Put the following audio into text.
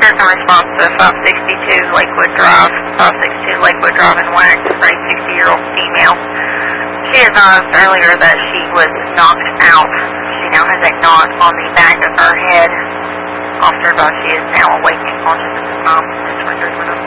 in response to 562 Lakewood Drive, 562 Lakewood Drive in Wax for a 60-year-old female. She advised earlier that she was knocked out. She now has a knot on the back of her head. Officer advised she is now awake and conscious at the time.